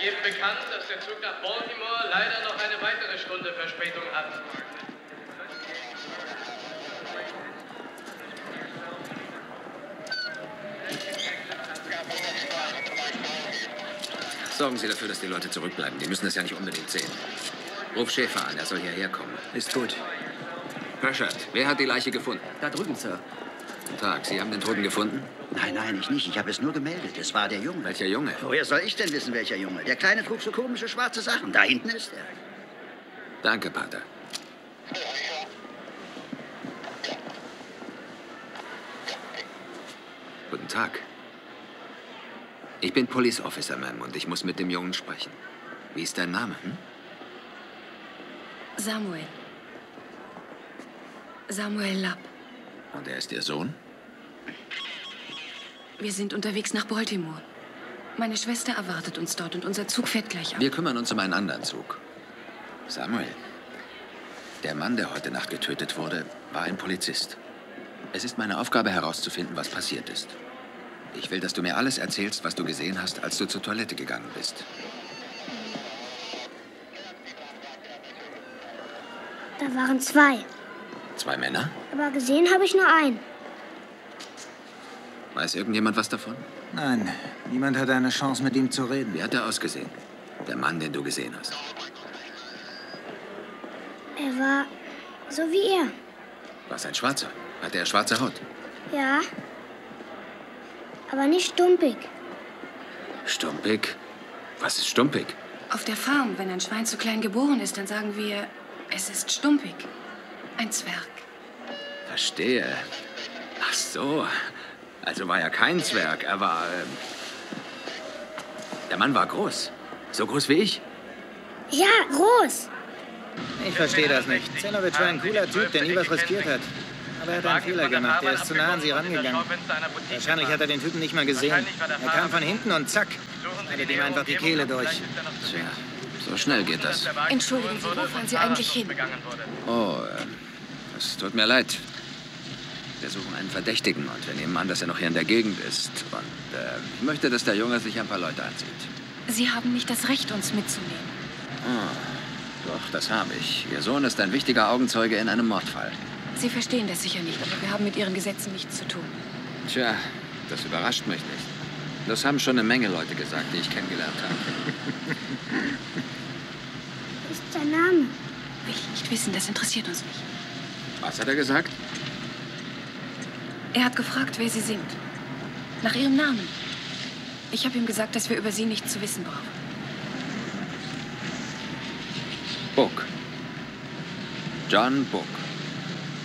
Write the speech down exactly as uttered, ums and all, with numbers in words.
jedem bekannt, dass der Zug nach Baltimore leider noch eine weitere Stunde Verspätung hat. Sorgen Sie dafür, dass die Leute zurückbleiben. Die müssen das ja nicht unbedingt sehen. Ruf Schäfer an, er soll hierher kommen. Ist gut. Pershad, wer hat die Leiche gefunden? Da drüben, Sir. Guten Tag, Sie haben den Toten gefunden? Nein, nein, ich nicht. Ich habe es nur gemeldet. Es war der Junge. Welcher Junge? Woher soll ich denn wissen, welcher Junge? Der Kleine trug so komische schwarze Sachen. Da hinten ist er. Danke, Pater. Guten Tag. Ich bin Police Officer, Ma'am, und ich muss mit dem Jungen sprechen. Wie ist dein Name, hm? Samuel. Samuel Lapp. Und er ist Ihr Sohn? Wir sind unterwegs nach Baltimore. Meine Schwester erwartet uns dort und unser Zug fährt gleich ab. Wir kümmern uns um einen anderen Zug. Samuel, der Mann, der heute Nacht getötet wurde, war ein Polizist. Es ist meine Aufgabe herauszufinden, was passiert ist. Ich will, dass du mir alles erzählst, was du gesehen hast, als du zur Toilette gegangen bist. Da waren zwei. Zwei Männer? Aber gesehen habe ich nur einen. Weiß irgendjemand was davon? Nein, niemand hatte eine Chance, mit ihm zu reden. Wie hat er ausgesehen? Der Mann, den du gesehen hast. Er war so wie er. War es ein Schwarzer? Hatte er schwarze Haut? Ja. Aber nicht stumpig. Stumpig? Was ist stumpig? Auf der Farm, wenn ein Schwein zu klein geboren ist, dann sagen wir, es ist stumpig. Ein Zwerg. Verstehe. Ach so. Also war er kein Zwerg. Er war... Ähm der Mann war groß. So groß wie ich. Ja, groß. Ich verstehe das nicht. Zenovich war ein cooler Typ, der nie was riskiert hat. Aber er hat einen Fehler gemacht. Er ist zu nah an sie rangegangen. Wahrscheinlich hat er den Typen nicht mal gesehen. Er kam von hinten und zack, schneidet ihm einfach die Kehle durch. Tja, so schnell geht das. Entschuldigen Sie, wo fahren Sie eigentlich hin? Oh, ähm, es tut mir leid. Wir suchen einen Verdächtigen und wir nehmen an, dass er noch hier in der Gegend ist. Und äh, ich möchte, dass der Junge sich ein paar Leute ansieht. Sie haben nicht das Recht, uns mitzunehmen. Oh, doch, das habe ich. Ihr Sohn ist ein wichtiger Augenzeuge in einem Mordfall. Sie verstehen das sicher nicht, aber wir haben mit Ihren Gesetzen nichts zu tun. Tja, das überrascht mich nicht. Das haben schon eine Menge Leute gesagt, die ich kennengelernt habe. Was ist sein Name? Will ich nicht wissen, das interessiert uns nicht. Was hat er gesagt? Er hat gefragt, wer Sie sind. Nach Ihrem Namen. Ich habe ihm gesagt, dass wir über Sie nichts zu wissen brauchen. Book. John Book.